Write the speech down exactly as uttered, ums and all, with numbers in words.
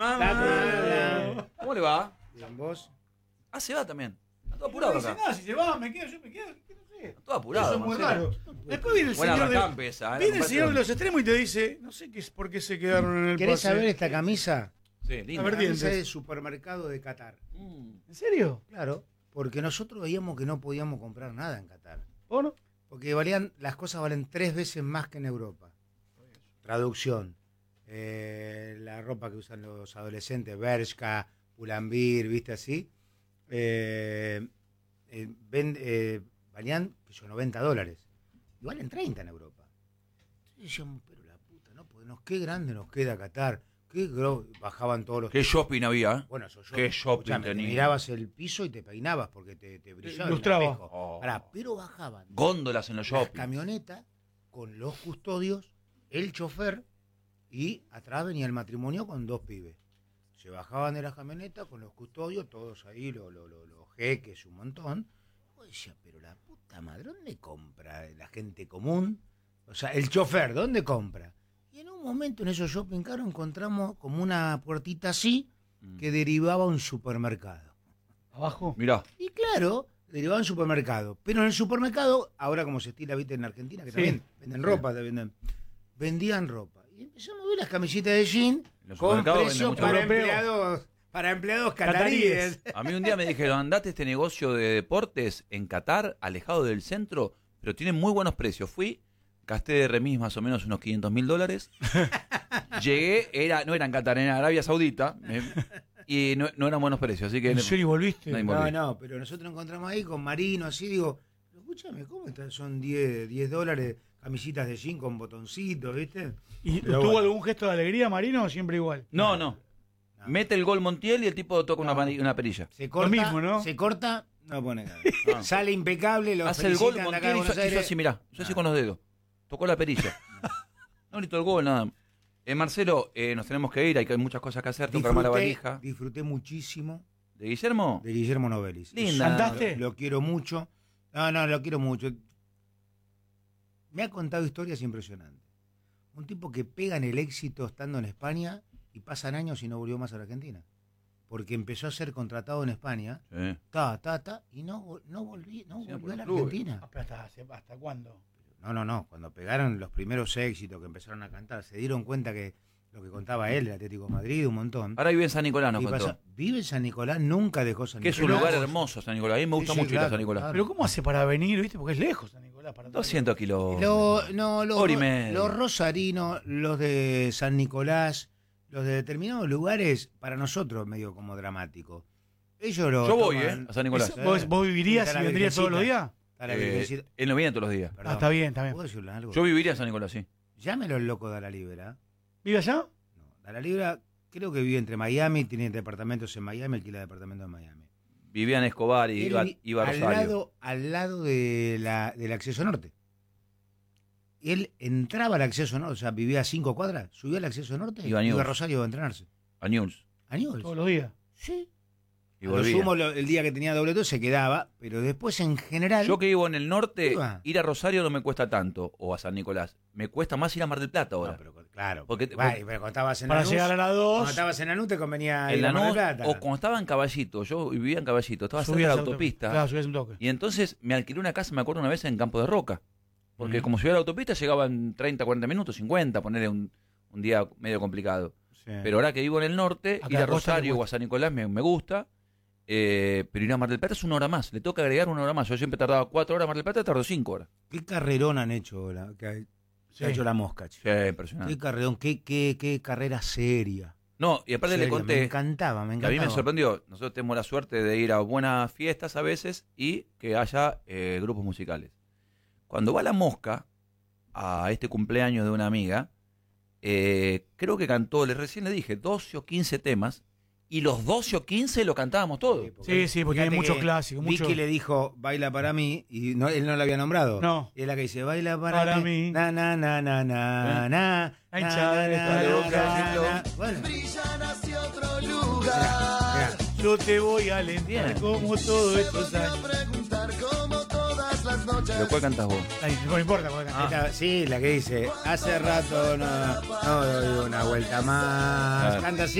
Mamá. ¿Cómo le va? Bien, vos. Ah, se va también. Está todo apurado acá. No, si se va, me quedo, yo me quedo. ¿Qué no sé? Está todo apurado. Eso es muy Marcelo. raro. Después viene el Buena señor. racampe De, esa, ¿eh? viene el Compartieron. señor de los extremos y te dice, no sé qué es por qué se quedaron en el ¿Querés pase. saber esta camisa? Sí, linda. A ver, Camisa dientes. de supermercado de Qatar. Mm. ¿En serio? Claro, porque nosotros veíamos que no podíamos comprar nada en Qatar. ¿O no? Porque valían, las cosas valen tres veces más que en Europa. Traducción. Eh, la ropa que usan los adolescentes, Bershka, Pull&Bear, ¿viste así? Eh, eh, ven, eh, valían, que yo, noventa dólares. Y valen treinta en Europa. Entonces decíamos, pero la puta, ¿no? Podemos, qué grande nos queda Qatar. Qué gro... Bajaban todos los... Qué shopping había, ¿eh? Bueno, eso yo. Qué shopping escuchame, te tenía. mirabas el piso y te peinabas porque te, te brillaba. el Lustraba. espejo. Oh. Pará, pero bajaban Góndolas en los las shopping. camionetas con los custodios, el chofer y atrás venía el matrimonio con dos pibes. Se bajaban de las camionetas con los custodios, todos ahí, los lo, lo, lo jeques, un montón. Yo decía, pero la puta madre, ¿dónde compra la gente común? O sea, el chofer, ¿dónde compra? Y en un momento en esos shopping caros encontramos como una puertita así que derivaba a un supermercado. Abajo. Mirá. Y claro, derivaba a un supermercado. Pero en el supermercado, ahora como se estila, viste, en Argentina, que Sí. también venden ropa, te venden, vendían ropa. Y empezamos a ver las camisetas de jean En los con supermercados precios venden mucho para europeo. empleados, para empleados Cataríes. cataríes. A mí un día me dijeron, andate este negocio de deportes en Qatar, alejado del centro, pero tiene muy buenos precios. Fui, gasté de remis más o menos unos quinientos mil dólares. Llegué, era, no era en Qatar, era en Arabia Saudita, me- y no, no eran buenos precios. Así que ¿En serio volviste? No hay No, volví. no, pero nosotros encontramos ahí con Marino, así, digo, pero escúchame, ¿cómo están? Son diez, diez dólares, camisitas de jean con botoncitos, ¿viste? ¿Y Pero tuvo bueno. algún gesto de alegría, Marino, o siempre igual? no, no. No. Mete el gol Montiel y el tipo toca una, No. pari- una perilla. Se corta, mismo, ¿no? se corta, no pone nada. Ah. Sale impecable, lo Hace el gol felicitan de acá Montiel de y Buenos hizo, hizo Aires. así, mirá, hizo así Ah. con los dedos. Tocó la perilla. No gritó el gol, nada. Eh, Marcelo, eh, nos tenemos que ir, hay que- hay muchas cosas que hacer, tengo que armar la valija. disfruté muchísimo ¿De Guillermo? de Guillermo Novelis. Linda. ¿Cantaste? Lo, lo quiero mucho. No, no, lo quiero mucho. Me ha contado historias impresionantes. Un tipo que pega en el éxito estando en España y pasan años y no volvió más a la Argentina. Porque empezó a ser contratado en España, Sí. ta, ta, ta, y no, vol- no, volví, no Sí, volvió por a la los clubes. Argentina. Ah, pero ¿Hasta, hace- ¿Hasta cuándo? No, no, no. Cuando pegaron los primeros éxitos que empezaron a cantar, se dieron cuenta que lo que contaba él, el Atlético de Madrid, un montón. Ahora vive en San Nicolás, nos Y contó. pasa- vive en San Nicolás, nunca dejó San Que es un Nicolás. lugar hermoso, San Nicolás. A mí me gusta Sí, sí, mucho ir a claro, San Nicolás. claro. ¿Pero cómo hace para venir, viste? Porque es lejos, San Nicolás. Para doscientos kilómetros. Lo- no, los, Hora y ro- media. los rosarinos, los de San Nicolás, los de determinados lugares, para nosotros medio como dramático. Ellos lo Yo voy, toman- ¿eh? A San Nicolás. Sí. ¿Vos, vos vivirías Está y la vendrías todos los virgencita. días? Está la Eh, virgencita. él no viene todos los días. Perdón. Ah, está bien, está bien. ¿Puedo decirle algo? Yo viviría en San Nicolás, sí. Llámelo el loco de la Libra. ¿Vive allá? No, de la Libra creo que vive entre Miami, tiene departamentos en Miami, alquila departamentos en Miami. Vivía en Escobar y Él iba, vi- iba a al Rosario. lado, al lado de la, del acceso norte. Él entraba al acceso norte, o sea, vivía a cinco cuadras, subía al acceso norte Iba a y iba a News. Rosario a entrenarse. A News. ¿A Newell's? Todos los días. Sí. Y A lo volvía. sumo, lo- el día que tenía doble todo se quedaba, pero después en general... Yo que vivo en el norte, Iba. ir a Rosario no me cuesta tanto, o a San Nicolás. Me cuesta más ir a Mar del Plata ahora. No, pero, claro, Porque- porque, va, porque- pero cuando estabas en Para Lanús, llegar a las cuando dos. estabas en Lanús te convenía en ir a Mar del Lanús, Plata. o cuando estaba en Caballito, yo vivía en Caballito, estaba cerca de subías la al toque. autopista. Claro, subías un toque. Y entonces me alquilé una casa, me acuerdo una vez en Campo de Roca. Porque Mm. como subía a la autopista llegaba en treinta, cuarenta minutos, cincuenta, ponerle un, un día medio complicado. Sí. Pero ahora que vivo en el norte, Acá ir a a Costa Rosario te o a San Nicolás me, me gusta. Eh, pero ir a Mar del Plata es una hora más. Le tengo que agregar una hora más. Yo siempre tardaba cuatro horas, Mar del Plata tardo cinco horas. ¿Qué carrerón han hecho la, que ha, que Sí. ha hecho la Mosca? chico? Sí, impresionante. Qué carrerón, qué, qué, qué carrera seria. No, y aparte le Seria, Me conté encantaba, me que a encantaba. mí me sorprendió. Nosotros tenemos la suerte de ir a buenas fiestas a veces y que haya eh, grupos musicales. Cuando va la Mosca a este cumpleaños de una amiga, eh, creo que cantó, le recién le dije, doce o quince temas, y los doce o quince lo cantábamos todos. Sí, sí, porque hay fíjate muchos que clásicos. Vicky Mucho... le dijo, baila para mí, y no, él no la había nombrado. No. Y es la que dice, baila para, Para mí. mí. Na, na, na, na, na, ¿Eh? na. La na, hinchada na, de na, esta na, loca, na, ciclo. na. Bueno, Brillan hacia otro mirá, lugar. mirá. Yo te voy a alentar Bien. como todos Se estos volvió a años. preguntar como todas las noches. ¿Pero cuál cantas vos? Ay, no me importa. porque- Ah. Esta- sí, la que dice, hace rato no, no doy una vuelta más. Claro. Canta así.